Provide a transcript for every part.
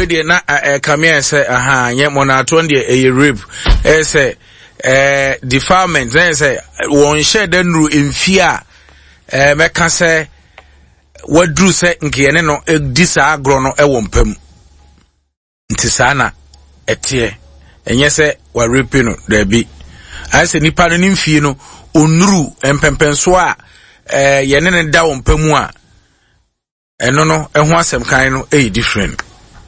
de na kamia say aha nye monato de rape say defilement say won share den ru emfia meka say wadru say nkiyene no disa agro no ewo mpam nti sana etie enye say wa rape no da bi ai say nipa no nimfie no onuru empempenso a yene ne da wo mpamu a eno no eho asem kan no different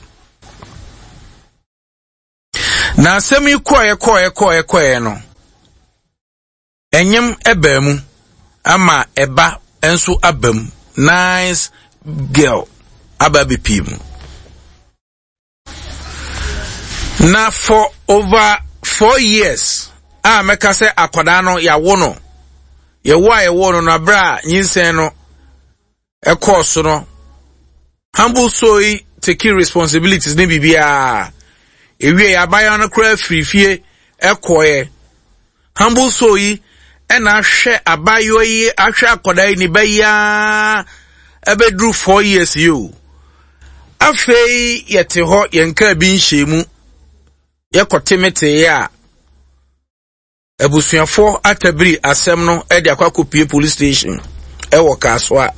na asem yi koye no enyem ebamu ama eba enso abam nice girl ababi pim na for over 4 years meka se akoda no ya wo no ye wo no na bra nyinsen no ekoso no humble soy taking responsibilities ne bibia ewie ya baya no kra frifie ekoye humble soy ena hwe abayo yi ahwe akoda ni baya ebedru 4 years you afei yete ho yenka bi nhemu yekotemete ya ebusuafo atabiri asem no e de akwakopie police station ewo kaswa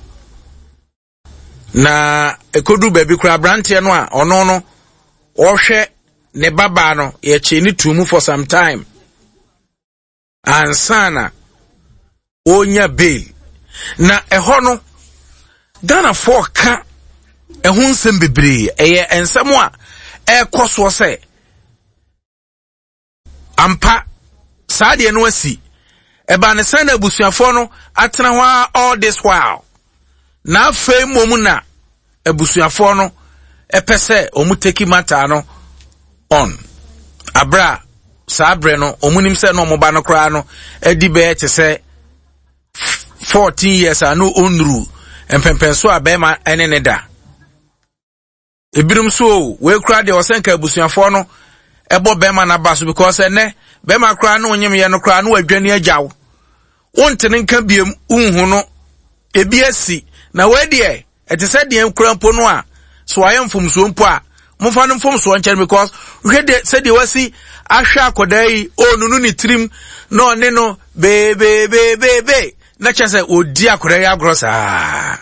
na ekodu baby kura brantie no a ono no ohwe ne baba no ye che ni tumu for some time ansana onya bail na eho no Ghana for ka ehun nsem bebre eye ensem a ekoso se ampa saade no asi eba ne sana abusuafo no atena ho all this while na afei momu na abusuafo no epese omuteki mata no on abra sabre no omunim se no moba no kra no edi be te se 14 years anu onru empempenso abema enene da ebirum so we kra de osenka abusuafo no ebo bema na baso because ene bema kra no onyem ye no kra no adwane agyaw wontene nka biem unhu no ebi asi na wedie etese de kra mpo no a so ayem fomso mpo a mfa no fomso nchen because hwede se de wasi ahwa akodai onunu ni trim no ne no be na chese odi akodai agrosa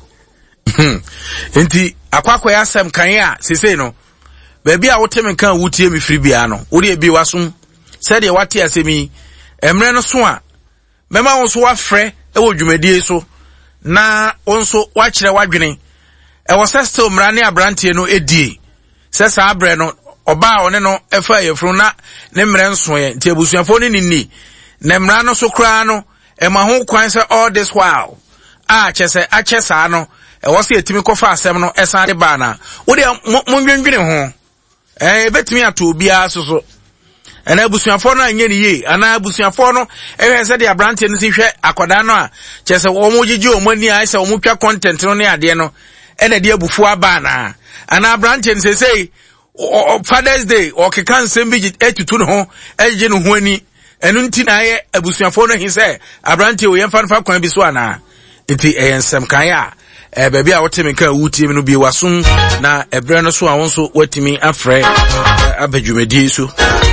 enti akwakwa ya asem kan ya sese no baby a wotem kan wutie mi firi bia no wo de bi waso se de wate asemi emre no so a mema wo so wafrɛ wo dwumadie so na wonso wakyerɛ wadwene wo se still mrane abrantie no edie se sa abre no oba one no efa yefru na ne mre nso ye nti abusuafo ni ni na mra no so kra no ema ho kwan se all this while kyese akyesa no wo se etimi kofa asem no esan de ba na wo de monwendwene ho betimi ato obia so ena abusuafo no anye ni ye ana abusuafo no ehwe de abrante no si hwe akoda no a kyese wo mo gigi o mani ai se wo twa content no ne ade no ena de abufu aba na ana abrante no sei Father's Day o kekan sembi etutu no ho eje no ho ani enu nti na ye abusuafo no hi se abrante o yemfa nfa kwan bi so ana enti eyensem kan ya baby a wotemi kan wutie mi no bi waso na ebre no so a wonso watimi afrɛ abadwumadi so